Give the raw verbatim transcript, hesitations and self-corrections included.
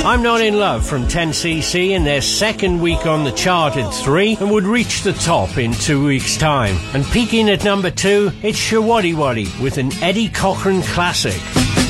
I'm Not In Love from ten C C in their second week on the chart at three and would reach the top in two weeks' time. And peaking at number two, it's Shawaddy Waddy with an Eddie Cochran classic.